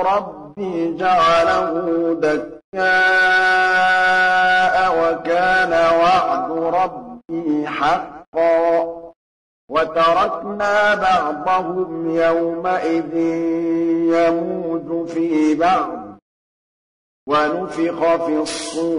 ربي جعله دكاء وكان وعد ربي حقا وتركنا بعضهم يومئذ يموج في بعض ونفخ في الصور